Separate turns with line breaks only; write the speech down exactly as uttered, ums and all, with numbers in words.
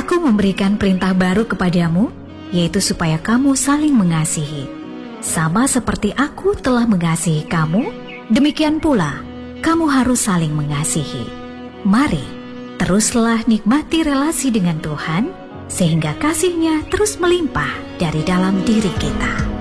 Aku memberikan perintah baru kepadamu, yaitu supaya kamu saling mengasihi. Sama seperti aku telah mengasihi kamu, demikian pula kamu harus saling mengasihi. Mari, teruslah nikmati relasi dengan Tuhan, sehingga kasih-Nya terus melimpah dari dalam diri kita.